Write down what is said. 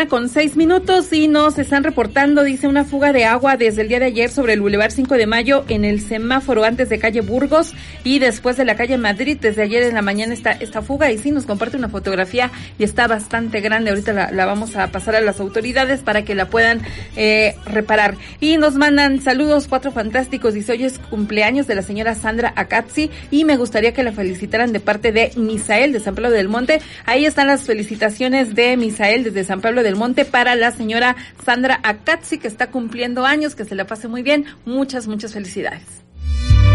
8:06 y nos están reportando, dice, una fuga de agua desde el día de ayer sobre el Boulevard 5 de Mayo en el semáforo antes de calle Burgos y después de la calle Madrid. Desde ayer en la mañana esta fuga, y sí nos comparte una fotografía y está bastante grande. Ahorita la vamos a pasar a las autoridades para que la puedan reparar. Y nos mandan saludos, Cuatro Fantásticos. Dice, hoy es cumpleaños de la señora Sandra Acatzi y me gustaría que la felicitaran de parte de Misael de San Pablo del Monte. Ahí están las felicitaciones de Misael desde San Pablo del Monte para la señora Sandra Acatzi, que está cumpliendo años, que se la pase muy bien. Muchas felicidades.